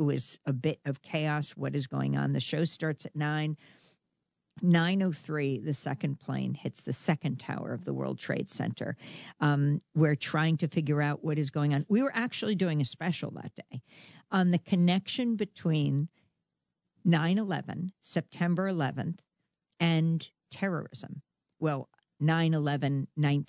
was a bit of chaos. What is going on? The show starts at 9. 9:03, the second plane hits the second tower of the World Trade Center. We're trying to figure out what is going on. We were actually doing a special that day on the connection between 9/11, September 11th, and terrorism. Well, 9/11,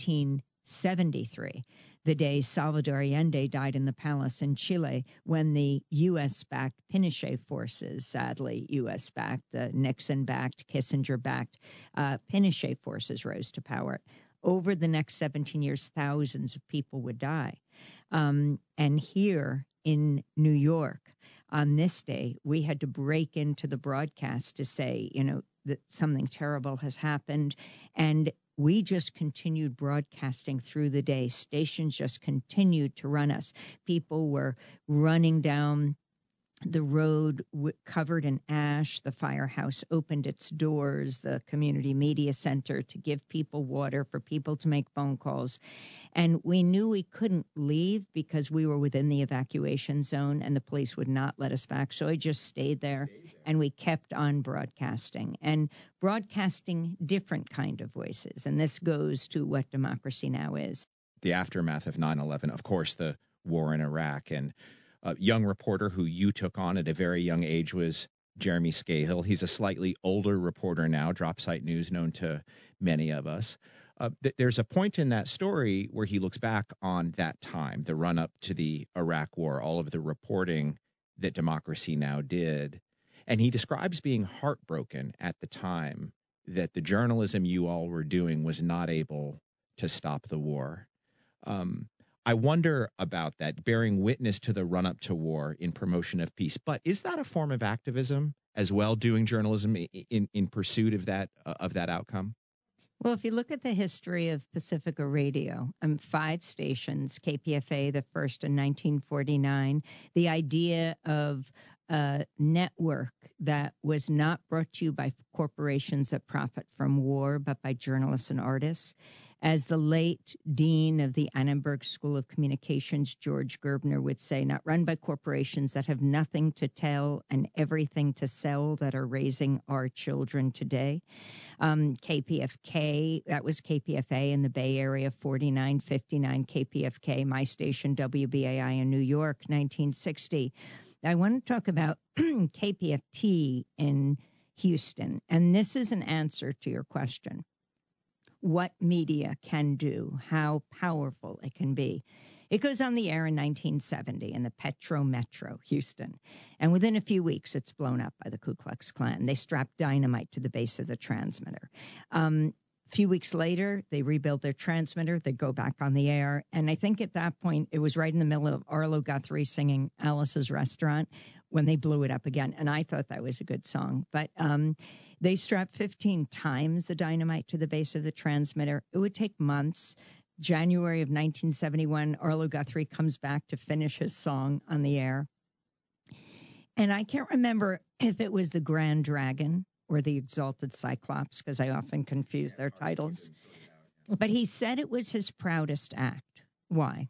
1973, the day Salvador Allende died in the palace in Chile when the U.S.-backed Pinochet forces, sadly U.S.-backed, the Nixon-backed, Kissinger-backed Pinochet forces rose to power. Over the next 17 years, thousands of people would die. And here in New York, on this day, we had to break into the broadcast to say, that something terrible has happened. And we just continued broadcasting through the day. Stations just continued to run us. People were running down the road covered in ash. The firehouse opened its doors, the community media center, to give people water, for people to make phone calls. And we knew we couldn't leave because we were within the evacuation zone and the police would not let us back. So I just stayed there and we kept on broadcasting and broadcasting different kind of voices. And this goes to what Democracy Now! Is. The aftermath of 9/11, of course, the war in Iraq, and a young reporter who you took on at a very young age was Jeremy Scahill. He's a slightly older reporter now, Dropsite News, known to many of us. There's a point in that story where he looks back on that time, the run-up to the Iraq War, all of the reporting that Democracy Now! Did. And he describes being heartbroken at the time that the journalism you all were doing was not able to stop the war. I wonder about that, bearing witness to the run-up to war in promotion of peace. But is that a form of activism as well, doing journalism in pursuit of that outcome? Well, if you look at the history of Pacifica Radio, 5 stations, KPFA, the first in 1949, the idea of a network that was not brought to you by corporations that profit from war, but by journalists and artists. As the late dean of the Annenberg School of Communications, George Gerbner, would say, not run by corporations that have nothing to tell and everything to sell, that are raising our children today. KPFK, that was KPFA in the Bay Area, 4959 KPFK, my station WBAI in New York, 1960. I want to talk about KPFT in Houston, and this is an answer to your question. What media can do, how powerful it can be. It goes on the air in 1970 in the Petro Metro, Houston. And within a few weeks, it's blown up by the Ku Klux Klan. They strap dynamite to the base of the transmitter. A few weeks later, they rebuild their transmitter. They go back on the air. And I think at that point, it was right in the middle of Arlo Guthrie singing Alice's Restaurant when they blew it up again. And I thought that was a good song. But they strapped 15 times the dynamite to the base of the transmitter. It would take months. January of 1971, Arlo Guthrie comes back to finish his song on the air. And I can't remember if it was the Grand Dragon or the Exalted Cyclops, because I often confuse their titles. But he said it was his proudest act. Why?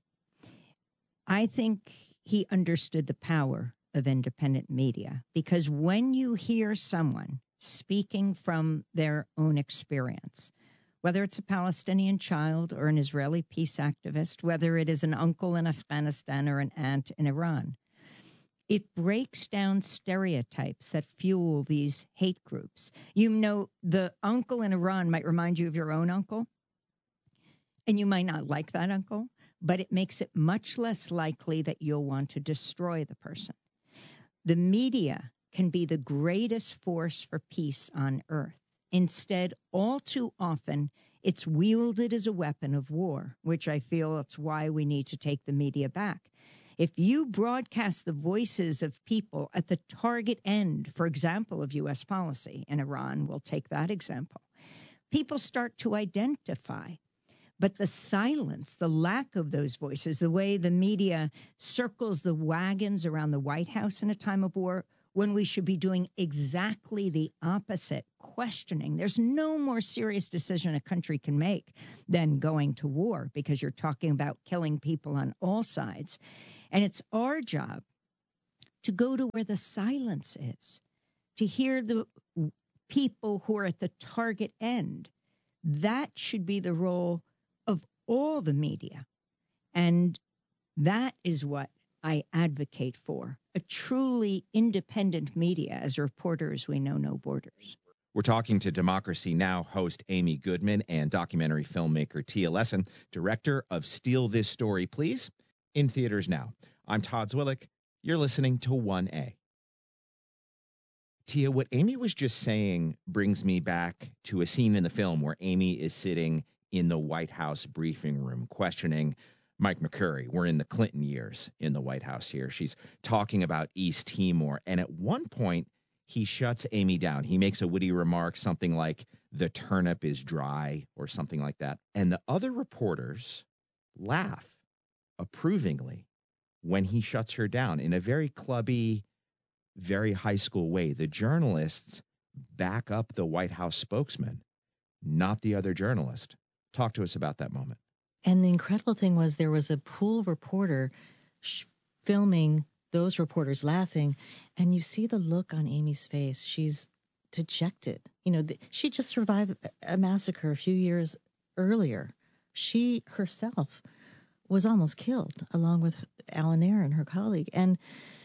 I think he understood the power of independent media, because when you hear someone speaking from their own experience, whether it's a Palestinian child or an Israeli peace activist, whether it is an uncle in Afghanistan or an aunt in Iran, it breaks down stereotypes that fuel these hate groups. The uncle in Iran might remind you of your own uncle, and you might not like that uncle, but it makes it much less likely that you'll want to destroy the person. The media can be the greatest force for peace on earth. Instead, all too often, it's wielded as a weapon of war, which I feel it's why we need to take the media back. If you broadcast the voices of people at the target end, for example, of U.S. policy, in Iran, we'll take that example, people start to identify. But the silence, the lack of those voices, the way the media circles the wagons around the White House in a time of war, when we should be doing exactly the opposite, questioning. There's no more serious decision a country can make than going to war, because you're talking about killing people on all sides. And it's our job to go to where the silence is, to hear the people who are at the target end. That should be the role of all the media. And that is what I advocate for, a truly independent media. As reporters, we know no borders. We're talking to Democracy Now! Host Amy Goodman and documentary filmmaker Tia Lessin, director of Steal This Story, Please, in theaters now. I'm Todd Zwillich. You're listening to 1A. Tia, what Amy was just saying brings me back to a scene in the film where Amy is sitting in the White House briefing room questioning Mike McCurry. We're in the Clinton years in the White House here. She's talking about East Timor. And at one point, he shuts Amy down. He makes a witty remark, something like, the turnip is dry, or something like that. And the other reporters laugh approvingly when he shuts her down in a very clubby, very high school way. The journalists back up the White House spokesman, not the other journalist. Talk to us about that moment. And the incredible thing was there was a pool reporter filming those reporters laughing, and you see the look on Amy's face. She's dejected. You know, she just survived a massacre a few years earlier. She herself was almost killed, along with Alan Aaron, her colleague. And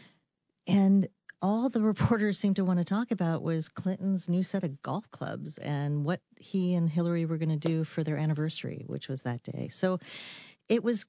all the reporters seemed to want to talk about was Clinton's new set of golf clubs and what he and Hillary were going to do for their anniversary, which was that day. So it was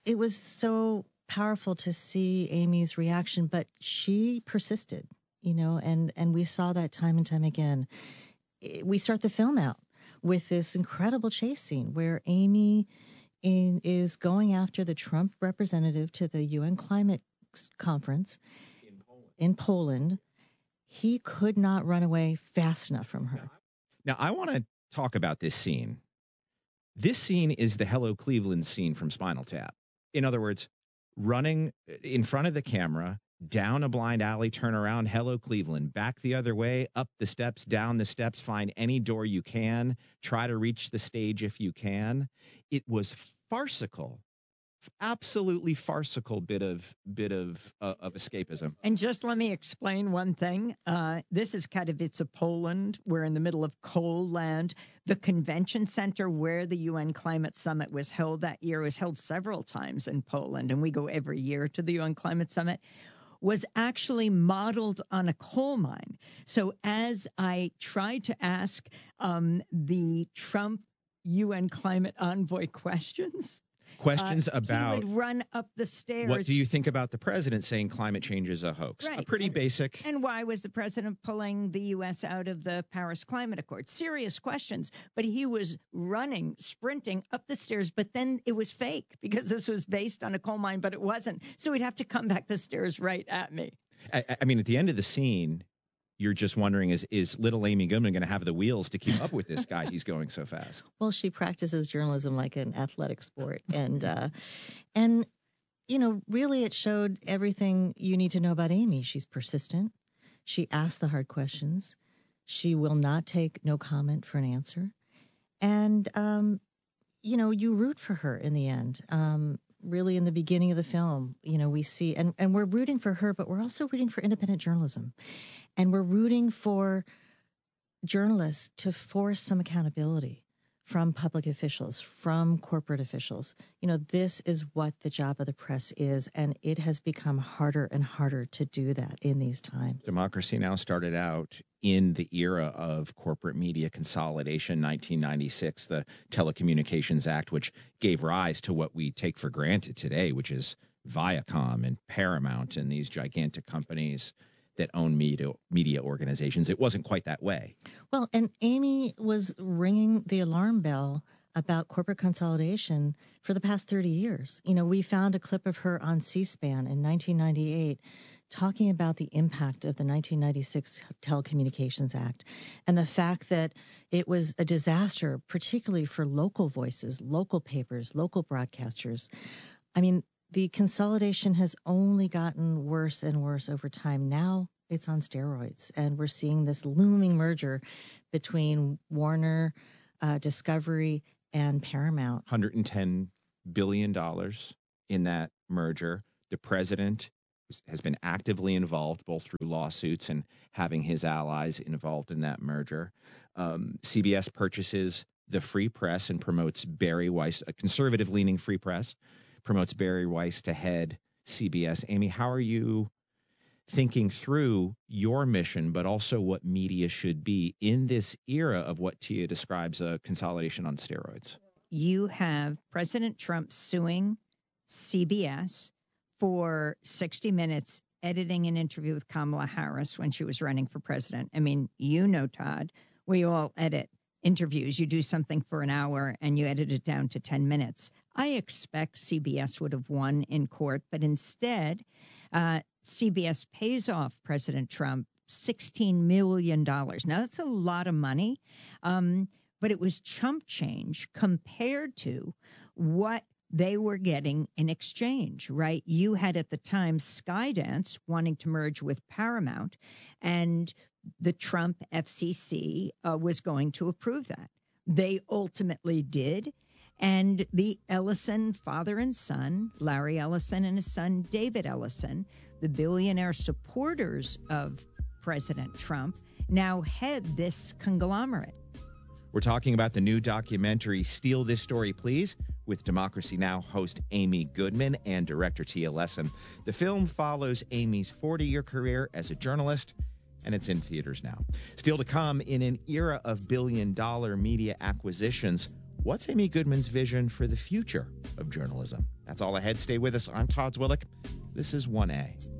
so powerful to see Amy's reaction, but she persisted, you know, and we saw that time and time again. We start the film out with this incredible chase scene where Amy is going after the Trump representative to the UN climate conference in Poland. He could not run away fast enough from her. Now, I want to talk about this scene. This scene is the Hello Cleveland scene from Spinal Tap. In other words, running in front of the camera, down a blind alley, turn around, hello Cleveland, back the other way, up the steps, down the steps, find any door you can, try to reach the stage if you can. It was farcical, absolutely farcical bit of escapism. And just let me explain one thing. This is Katowice, Poland. We're in the middle of coal land. The convention center where the UN Climate Summit was held that year, was held several times in Poland, and we go every year to the UN Climate Summit, was actually modeled on a coal mine. So as I tried to ask the Trump UN climate envoy questions about, he would run up the stairs. What do you think about the president saying climate change is a hoax? Right. A pretty basic. And why was the president pulling the U.S. out of the Paris Climate Accord? Serious questions. But he was running, sprinting up the stairs, but then it was fake because this was based on a coal mine, but it wasn't. So he'd have to come back the stairs right at me. I mean, at the end of the scene, you're just wondering, is little Amy Goodman going to have the wheels to keep up with this guy? He's going so fast. Well, she practices journalism like an athletic sport. And you know, really it showed everything you need to know about Amy. She's persistent. She asks the hard questions. She will not take no comment for an answer. And, you know, you root for her in the end. Really in the beginning of the film, you know, we see, and we're rooting for her, but we're also rooting for independent journalism. And we're rooting for journalists to force some accountability from public officials, from corporate officials. You know, this is what the job of the press is, and it has become harder and harder to do that in these times. Democracy Now! Started out in the era of corporate media consolidation, 1996, the Telecommunications Act, which gave rise to what we take for granted today, which is Viacom and Paramount and these gigantic companies that own media organizations. It wasn't quite that way. Well, and Amy was ringing the alarm bell about corporate consolidation for the past 30 years. You know, we found a clip of her on C-SPAN in 1998 talking about the impact of the 1996 Telecommunications Act and the fact that it was a disaster, particularly for local voices, local papers, local broadcasters. I mean, the consolidation has only gotten worse and worse over time. Now it's on steroids, and we're seeing this looming merger between Warner, Discovery, and Paramount. $110 billion in that merger. The president has been actively involved both through lawsuits and having his allies involved in that merger. CBS purchases the Free Press and promotes Barry Weiss, a conservative-leaning Free Press, promotes Barry Weiss to head CBS. Amy, how are you thinking through your mission, but also what media should be in this era of what Tia describes a consolidation on steroids? You have President Trump suing CBS for 60 Minutes editing an interview with Kamala Harris when she was running for president. I mean, you know, Todd, we all edit interviews. You do something for an hour and you edit it down to 10 minutes. I expect CBS would have won in court, but instead, CBS pays off President Trump $16 million. Now, that's a lot of money, but it was chump change compared to what they were getting in exchange, right? You had at the time Skydance wanting to merge with Paramount, and the Trump FCC was going to approve that. They ultimately did. And the Ellison father and son, Larry Ellison and his son, David Ellison, the billionaire supporters of President Trump, now head this conglomerate. We're talking about the new documentary, Steal This Story, Please, with Democracy Now! Host Amy Goodman and director Tia Lessin. The film follows Amy's 40-year career as a journalist, and it's in theaters now. Still to come, in an era of billion-dollar media acquisitions, what's Amy Goodman's vision for the future of journalism? That's all ahead. Stay with us. I'm Todd Zwillich. This is 1A.